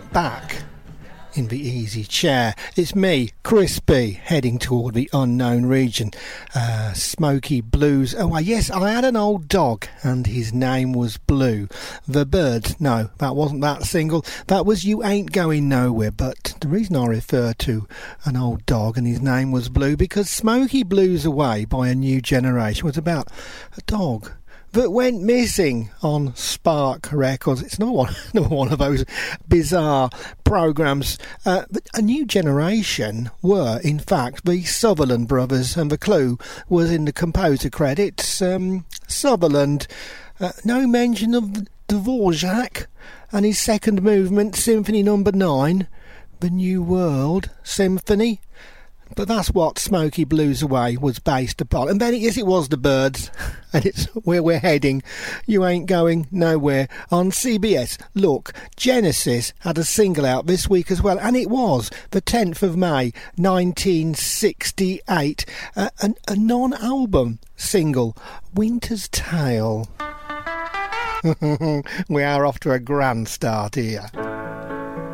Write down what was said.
back in the easy chair. It's me, Crispy, heading toward the unknown region. Smoky Blues. Oh, yes, I had an old dog and his name was Blue. The Bird. No, that wasn't that single. That was You Ain't Going Nowhere. But the reason I refer to an old dog and his name was Blue, because Smoky Blues Away by A New Generation was about a dog that went missing on Spark Records. It's not one of those bizarre programmes. But A New Generation were, in fact, the Sutherland brothers, and the clue was in the composer credits. Sutherland, no mention of Dvorak and his second movement, Symphony No. 9, the New World Symphony. But that's what Smoky Blues Away was based upon. And then, yes, it was the Byrds, and it's where we're heading. You Ain't Going Nowhere on CBS. Look, Genesis had a single out this week as well, and it was the 10th of May 1968, a non-album single, Winter's Tale. We are off to a grand start here.